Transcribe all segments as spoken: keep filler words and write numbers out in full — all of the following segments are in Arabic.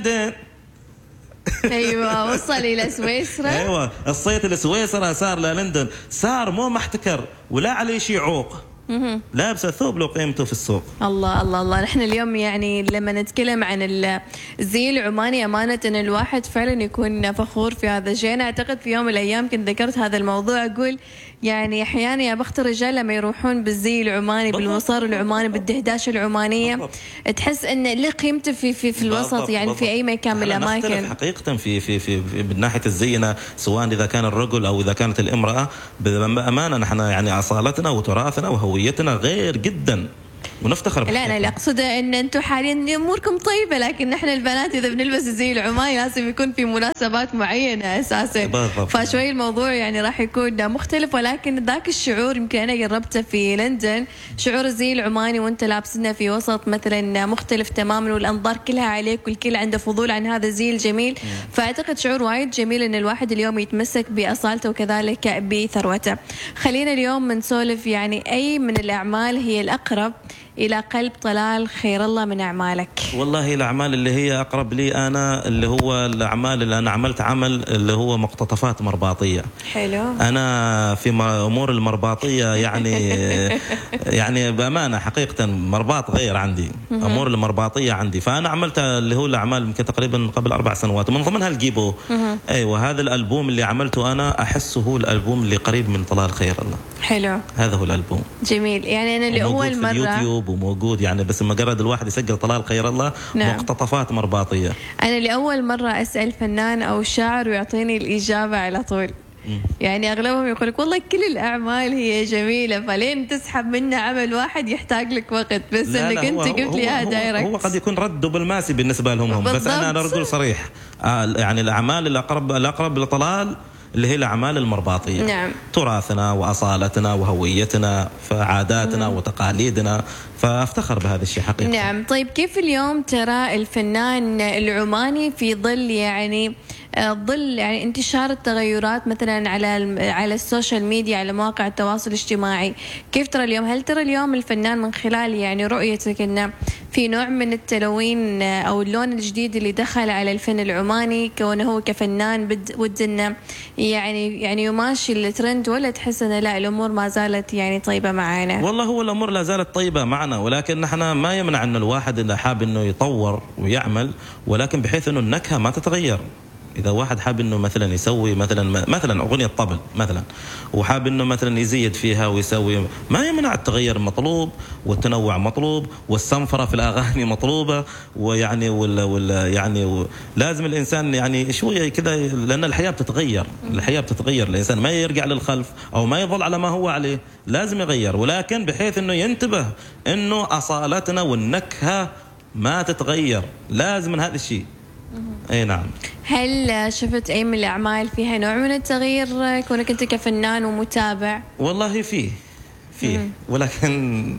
لندن. ايوه وصل الى سويسرا. ايوه الصيت لسويسرا صار للندن، صار مو محتكر ولا عليه شيء عوق. لابس الثوب له قيمته في السوق. الله الله الله. نحن اليوم يعني لما نتكلم عن الزي العماني امانه ان الواحد فعلا يكون فخور في هذا الشيء. انا اعتقد في يوم من الايام كنت ذكرت هذا الموضوع، اقول يعني احيانا يا بخت الرجال لما يروحون بالزي العماني بالمصار العماني بالدهداشه العمانيه بالضبط. تحس ان له قيمته في في في الوسط بالضبط. يعني بالضبط. في اي مكان من الاماكن حقيقه في في في, في من ناحيه الزينه، سواء اذا كان الرجل او اذا كانت الامراه، بامانه نحن يعني اصالتنا وتراثنا وهويتنا غير جدا ونفتخر بحياتنا. لا انا اللي اقصده ان انتم حاليا اموركم طيبه، لكن نحن البنات اذا بنلبس الزي العماني لازم يكون في مناسبات معينه اساسا بالضبط. فشوي الموضوع يعني راح يكون مختلف، ولكن ذاك الشعور يمكن انا جربته في لندن، شعور الزي العماني وانت لابسنا في وسط مثلا مختلف تماما والانظار كلها عليك والكل عنده فضول عن هذا الزي الجميل. فاعتقد شعور وايد جميل ان الواحد اليوم يتمسك باصالته وكذلك بثروته. خلينا اليوم نسولف يعني اي من الاعمال هي الاقرب إلى قلب طلال خير الله من أعمالك؟ والله الأعمال اللي هي أقرب لي أنا اللي هو الأعمال اللي أنا عملت عمل اللي هو مقتطفات مرباطية. حلو. أنا في أمور المرباطية يعني يعني بأمانة حقيقة مرباط غير عندي، أمور المرباطية عندي، فأنا عملت اللي هو الأعمال يمكن تقريبا قبل أربع سنوات، ومن ضمنها الجيبو. أيوة هذا الألبوم اللي عملته أنا أحسه هو الألبوم اللي قريب من طلال خير الله. حلو. هذا هو الألبوم. جميل. يعني أنا لأول مرة اليوتيوب وموجود يعني، بس مجرد الواحد يسجل طلال خير الله نعم. مقتطفات مرباطية. أنا لأول مرة أسأل فنان أو شاعر ويعطيني الإجابة على طول. م. يعني أغلبهم يقولك والله كل الأعمال هي جميلة، فلين تسحب منا عمل واحد يحتاج لك وقت، بس إنك أنت قلت لي إياها دايركت. هو قد يكون رد بالماسي بالنسبة لهم هم، بس أنا أنا رجل صريح. آه يعني الأعمال الأقرب الأقرب لطلال اللي هي الأعمال المرباطية. نعم. تراثنا وأصالتنا وهويتنا فعاداتنا مم. وتقاليدنا، فافتخر بهذا الشيء حقيقة. نعم. طيب كيف اليوم ترى الفنان العماني في ظل يعني ظل يعني انتشار التغيرات مثلا على على السوشيال ميديا، على مواقع التواصل الاجتماعي، كيف ترى اليوم؟ هل ترى اليوم الفنان من خلال يعني رؤيتك انه في نوع من التلوين او اللون الجديد اللي دخل على الفن العماني كونه هو كفنان بد ود انه يعني يعني يماشي الترند، ولا تحس انه لا الامور ما زالت يعني طيبه معنا؟ والله هو الامور لا زالت طيبه معنا، ولكن نحن ما يمنع ان الواحد اذا حاب انه يطور ويعمل، ولكن بحيث انه النكهه ما تتغير. إذا واحد حاب إنه مثلا يسوي مثلا مثلا أغنية طبل مثلا، وحاب إنه مثلا يزيد فيها ويسوي، ما يمنع التغير مطلوب والتنوع مطلوب والسنفرة في الأغاني مطلوبة، ويعني ولا ولا يعني لازم الإنسان يعني شوية كذا، لأن الحياة بتتغير، الحياة بتتغير، الإنسان ما يرجع للخلف أو ما يظل على ما هو عليه، لازم يغير، ولكن بحيث إنه ينتبه إنه أصالتنا والنكهة ما تتغير، لازم من هذا الشيء. اي نعم. هل شفت اي من الاعمال فيها نوع من التغيير كونك انت كفنان ومتابع؟ والله فيه فيه ولكن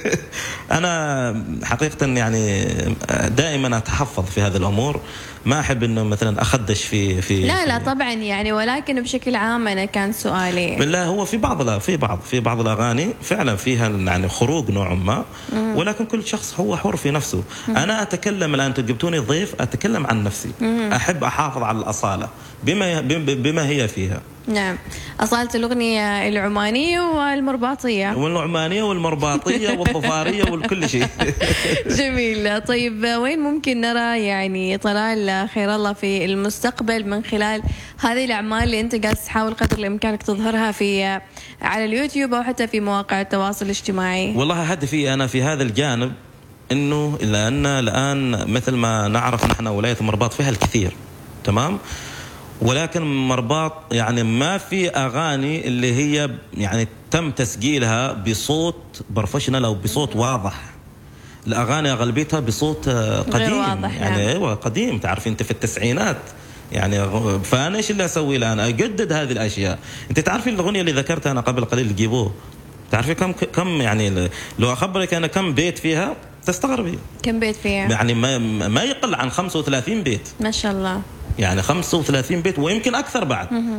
انا حقيقه يعني دائما اتحفظ في هذه الامور، ما احب انه مثلا اخدش في في لا لا في طبعا يعني، ولكن بشكل عام انا كان سؤالي بالله هو في بعض لا في بعض في بعض الاغاني فعلا فيها يعني خروج نوع ما، ولكن كل شخص هو حر في نفسه. انا اتكلم الان، انتم جبتوني ضيف اتكلم عن نفسي، احب احافظ على الاصاله بما بما هي فيها. نعم. أصالة الأغنية العمانية والمرباطية والعمانية والمرباطية والظفارية والكل شيء. جميل. طيب وين ممكن نرى يعني طلال خير الله في المستقبل من خلال هذه الأعمال اللي أنت قاعد تحاول قدر الإمكان تظهرها في على اليوتيوب أو حتى في مواقع التواصل الاجتماعي؟ والله هدفي أنا في هذا الجانب إنه لأن الآن مثل ما نعرف نحن ولاية مرباط فيها الكثير، تمام، ولكن مرباط يعني ما في أغاني اللي هي يعني تم تسجيلها بصوت بروفيشنال أو بصوت واضح. الأغاني أغلبيتها بصوت قديم واضح يعني أيوة قديم، تعرف أنت في التسعينات يعني. فأنا إيش اللي أسوي الآن؟ أجدد هذه الأشياء. أنت تعرفين الأغنية اللي ذكرتها أنا قبل قليل جيبوه، تعرفي كم كم يعني لو أخبرك أنا كم بيت فيها تستغربي. كم بيت فيها؟ يعني ما ما يقل عن خمسة وثلاثين بيت. ما شاء الله. يعني خمسة وثلاثين بيت ويمكن أكثر بعد.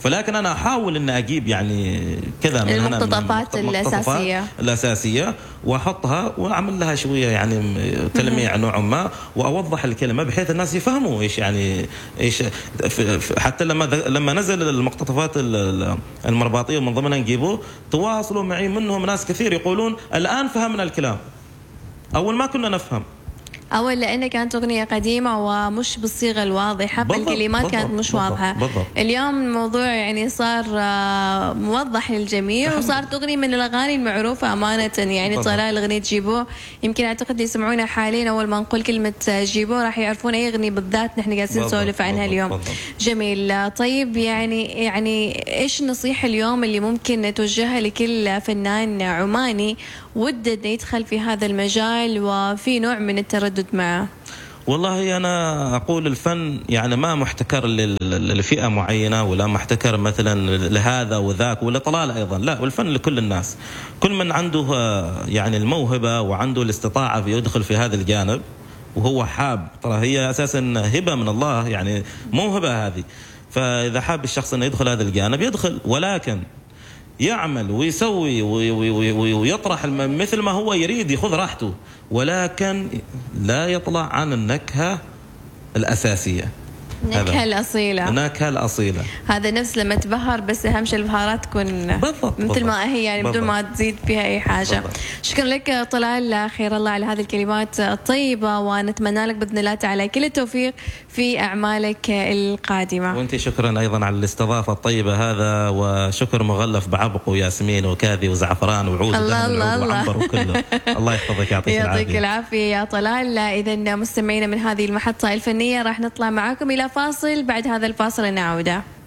فلكن انا احاول ان اجيب يعني كذا من المقتطفات الاساسيه الاساسيه واحطها واعمل لها شويه يعني تلميع نوعا ما، واوضح الكلمه بحيث الناس يفهموا ايش يعني ايش. حتى لما لما نزل المقتطفات المرباطيه ومن ضمنها نجيبه، تواصلوا معي منهم ناس كثير يقولون الان فهمنا الكلام، اول ما كنا نفهم. أول لأنها كانت أغنية قديمة ومش بالصيغة الواضحة، الكلمات كانت مش بالضبط واضحة. بالضبط. اليوم الموضوع يعني صار موضح للجميع، وصارت أغنية من الأغاني المعروفة أمانة. يعني طلال أغنية جيبوه، يمكن أعتقد يسمعونا حاليا أول ما نقول كلمة جيبوه راح يعرفون أي أغنية بالذات نحن قاعدين نسولف عنها اليوم. بالضبط. جميل. طيب يعني يعني إيش النصيحة اليوم اللي ممكن توجهها لكل فنان عماني ودد يدخل في هذا المجال وفي نوع من التردد معه؟ والله أنا أقول الفن يعني ما محتكر لفئة معينة، ولا محتكر مثلا لهذا وذاك ولا طلال أيضا، لا، والفن لكل الناس. كل من عنده يعني الموهبة وعنده الاستطاعة في يدخل في هذا الجانب وهو حاب، ترى هي أساسا هبة من الله، يعني موهبة هذه. فإذا حاب الشخص أن يدخل هذا الجانب يدخل، ولكن يعمل ويسوي ويطرح مثل ما هو يريد، يأخذ راحته، ولكن لا يطلع عن النكهة الأساسية، النكهة الأصيلة. النكهة الأصيلة هذا نفس لما تبهر، بس أهم شيء البهارات تكون بالضبط مثل بالضبط ما هي، يعني بدون ما تزيد فيها أي حاجة. بالضبط. شكرا لك طلال، خير الله على هذه الكلمات الطيبة، ونتمنى لك بإذن الله تعالى كل التوفيق في أعمالك القادمة. وأنت شكرا أيضا على الاستضافة الطيبة هذا، وشكر مغلف بعبق وياسمين وكاذي وزعفران وعود وعنبر وكله. الله يحفظك، يعطيك العافية. يعطيك العافية يا طلال. إذا مستمعينا من هذه المحطة الفنية راح نطلع معاكم إلى فاصل، بعد هذا الفاصل نعود.